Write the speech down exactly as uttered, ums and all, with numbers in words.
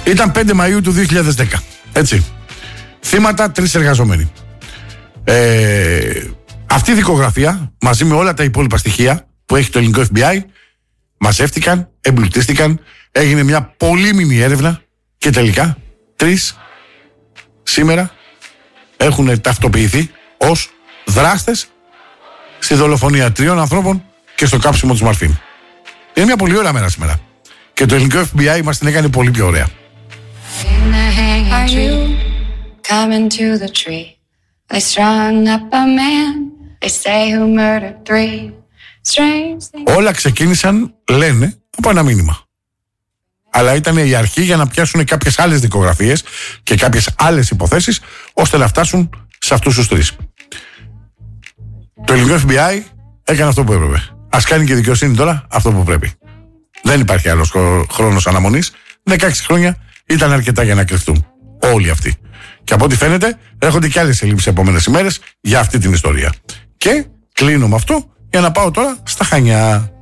Ήταν πέντε Μαΐου του δύο χιλιάδες δέκα. Έτσι. Θύματα τρεις εργαζόμενοι. Ε, αυτή η δικογραφία, μαζί με όλα τα υπόλοιπα στοιχεία που έχει το ελληνικό εφ μπι άι, μαζεύτηκαν, εμπλουτίστηκαν, έγινε μια πολύμηνη έρευνα και τελικά τρεις σήμερα έχουν ταυτοποιηθεί ως δράστες στη δολοφονία τριών ανθρώπων και στο κάψιμο της Μαρφίν. Είναι μια πολύ ωραία μέρα σήμερα. Και το ελληνικό εφ μπι άι μας την έκανε πολύ πιο ωραία. Όλα ξεκίνησαν, λένε, από ένα μήνυμα. Αλλά ήταν η αρχή για να πιάσουν κάποιες άλλες δικογραφίες και κάποιες άλλες υποθέσεις, ώστε να φτάσουν σε αυτούς τους τρεις. Το ελληνικό εφ μπι άι έκανε αυτό που έπρεπε. Ας κάνει και η δικαιοσύνη τώρα αυτό που πρέπει. Δεν υπάρχει άλλος χρόνος αναμονής. δεκαέξι χρόνια ήταν αρκετά για να κρυφτούν όλοι αυτοί. Και από ό,τι φαίνεται έρχονται και άλλες ελλείψεις επόμενες ημέρες για αυτή την ιστορία. Και κλείνω με αυτό για να πάω τώρα στα Χανιά.